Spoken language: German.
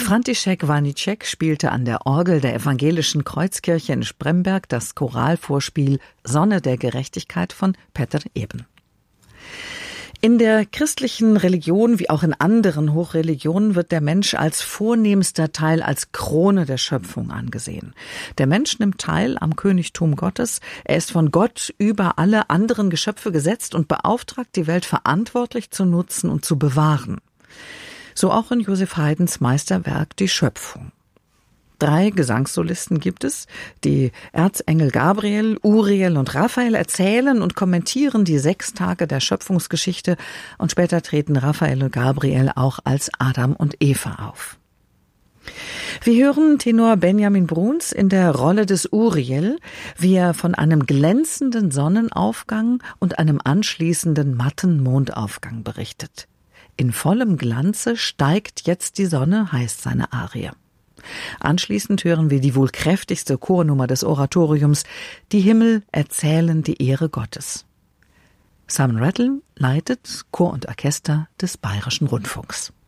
František Vaníček spielte an der Orgel der Evangelischen Kreuzkirche in Spremberg das Choralvorspiel Sonne der Gerechtigkeit von Peter Eben. In der christlichen Religion wie auch in anderen Hochreligionen wird der Mensch als vornehmster Teil, als Krone der Schöpfung angesehen. Der Mensch nimmt teil am Königtum Gottes. Er ist von Gott über alle anderen Geschöpfe gesetzt und beauftragt, die Welt verantwortlich zu nutzen und zu bewahren. So auch in Joseph Haydns Meisterwerk Die Schöpfung. 3 Gesangssolisten gibt es. Die Erzengel Gabriel, Uriel und Raphael erzählen und kommentieren die 6 Tage der Schöpfungsgeschichte und später treten Raphael und Gabriel auch als Adam und Eva auf. Wir hören Tenor Benjamin Bruns in der Rolle des Uriel, wie er von einem glänzenden Sonnenaufgang und einem anschließenden matten Mondaufgang berichtet. In vollem Glanze steigt jetzt die Sonne, heißt seine Arie. Anschließend hören wir die wohl kräftigste Chornummer des Oratoriums, die Himmel erzählen die Ehre Gottes. Simon Rattle leitet Chor und Orchester des Bayerischen Rundfunks.